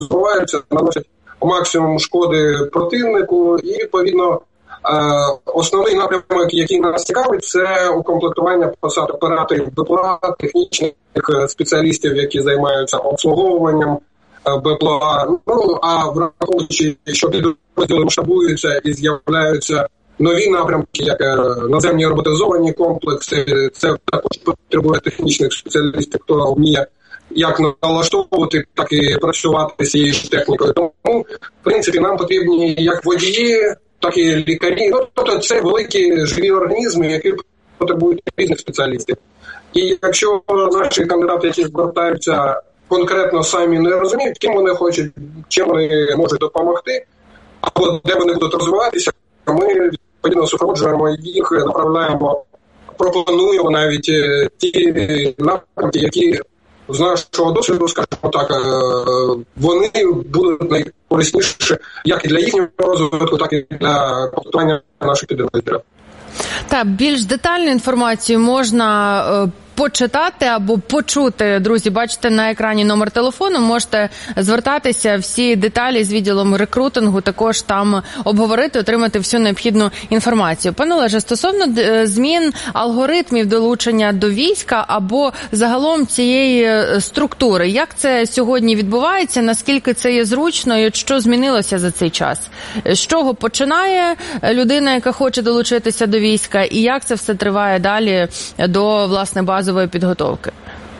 розвиваються, наносять максимум шкоди противнику, і, відповідно, основний напрямок, який нас цікавить, це укомплектування посад операторів БПЛА, технічних спеціалістів, які займаються обслуговуванням БПЛА. Ну, а враховуючи, що підрозділи масштабуються і з'являються нові напрямки, як наземні роботизовані комплекси, це також потребує технічних спеціалістів, хто вміє як налаштовувати, так і працювати з цією технікою. Тому, в принципі, нам потрібні як водії, так і лікарі. Ну, тобто це великі живі організми, які потребують різних спеціалістів. І якщо наші кандидати, які звертаються, конкретно самі не розуміють, ким вони хочуть, чим вони можуть допомогти, або де вони будуть розвиватися, ми відповідно супроводжуємо їх, направляємо, пропонуємо навіть ті напрямки, які з нашого досвіду, скажімо так, вони будуть найкорисніші як і для їхнього розвитку, так і для комплектування наших підрозділів. Так, більш детальну інформацію можна почитати або почути, друзі, бачите на екрані номер телефону, можете звертатися, всі деталі з відділом рекрутингу також там обговорити, отримати всю необхідну інформацію. Пане Олеже, стосовно змін алгоритмів долучення до війська або загалом цієї структури, як це сьогодні відбувається, наскільки це є зручно і що змінилося за цей час? З чого починає людина, яка хоче долучитися до війська, і як це все триває далі до, власне, базової підготовки?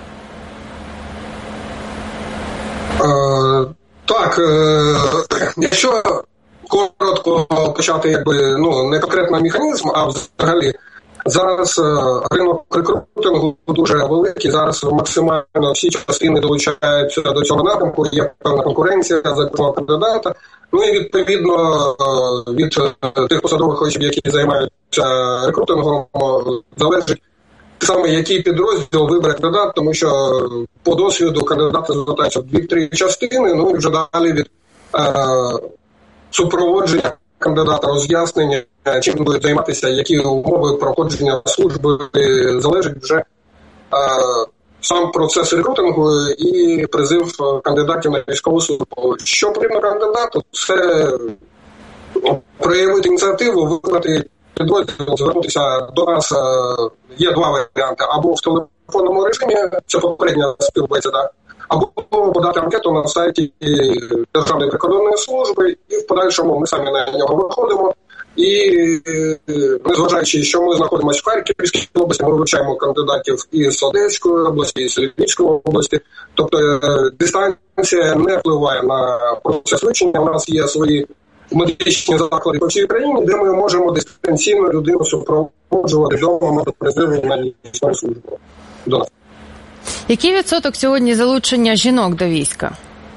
Так, якщо коротко почати, не конкретно механізм, а взагалі, зараз ринок рекрутингу дуже великий, зараз максимально всі частини долучаються до цього напрямку, є певна конкуренція за кожного кандидата, ну і відповідно від тих посадових осіб, які займаються рекрутингом, залежить саме який підрозділ вибере кандидат, тому що по досвіду кандидати звертаються в 2-3 частини, ну і вже далі від супроводження кандидата, роз'яснення, чим він буде займатися, які умови проходження служби, залежить вже сам процес рекрутингу і призив кандидатів на військову службу. Що потрібно кандидату? Це проявити ініціативу, вибрати підрозділ, звернутися до нас. Є два варіанти. Або в телефонному режимі, це попередня співбесіда, або подати анкету на сайті Державної прикордонної служби, і в подальшому ми самі на нього виходимо. І незважаючи, що ми знаходимося в Харківській області, ми вивчаємо кандидатів із Одеської області, із Львівської області. Тобто дистанція не впливає на процес вивчення. У нас є свої медичні заклади по всій країні, де ми можемо дистанційно людину супроводжувати до моменту призиву на військову службу. Який відсоток сьогодні залучення жінок до війська?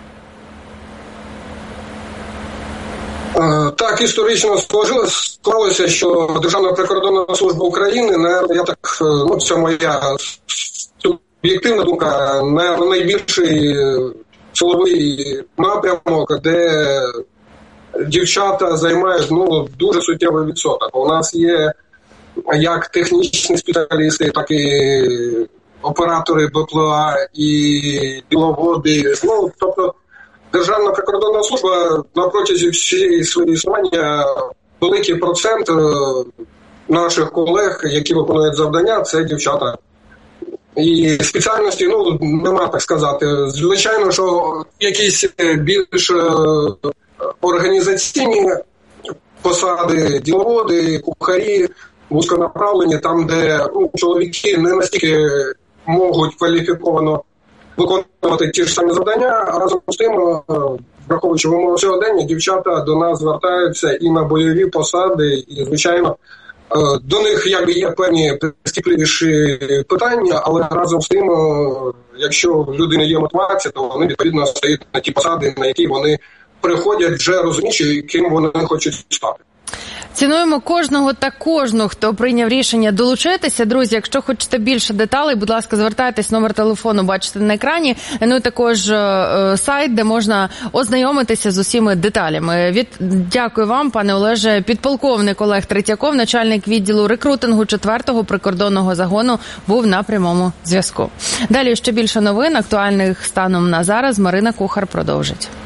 Так, історично склалося, що Державна прикордонна служба України, це моя суб'єктивна думка, найбільший силовий напрямок, де дівчата займають дуже суттєвий відсоток. У нас є як технічні спеціалісти, так і оператори БПЛА, і діловоди. Тобто Державна прикордонна служба на протязі всієї своєї існування великий процент наших колег, які виконують завдання, це дівчата. І спеціальності, нема так сказати. Звичайно, що якісь більш організаційні посади, діловоди, кухарі, вузьконаправлені, там, де чоловіки не настільки можуть кваліфіковано виконувати ті ж самі завдання, а разом з тим, враховуючи вимоги сьогодення, дівчата до нас звертаються і на бойові посади, і, звичайно, до них є певні прискіпливіші питання, але разом з тим, якщо в людини є мотивація, то вони відповідно стають на ті посади, на які вони приходять, вже розуміючи, ким вони хочуть стати. Цінуємо кожного та кожну, хто прийняв рішення долучитися. Друзі, якщо хочете більше деталей, будь ласка, звертайтесь, номер телефону бачите на екрані. Ну і також сайт, де можна ознайомитися з усіма деталями. Дякую вам, пане Олеже. Підполковник Олег Третьяков, начальник відділу рекрутингу 4-го прикордонного загону, був на прямому зв'язку. Далі ще більше новин, актуальних станом на зараз. Марина Кухар продовжить.